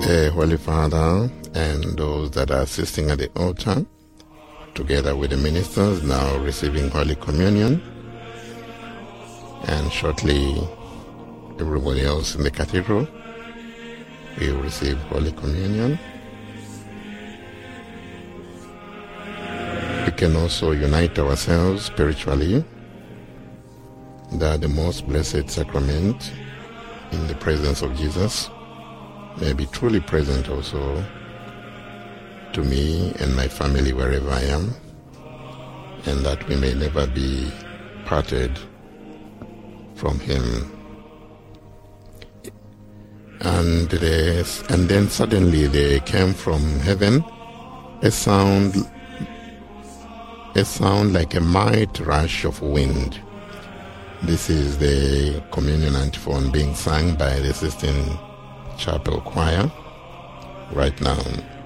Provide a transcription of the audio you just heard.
the Holy Father and those that are assisting at the altar, together with the ministers, now receiving Holy Communion. And shortly, everybody else in the cathedral will receive Holy Communion. We can also unite ourselves spiritually, that the most blessed sacrament in the presence of Jesus may be truly present also to me and my family wherever I am, and that we may never be parted from Him. And then suddenly there came from heaven a sound like a mighty rush of wind. This is the communion antiphon being sung by the Sistine Chapel Choir right now.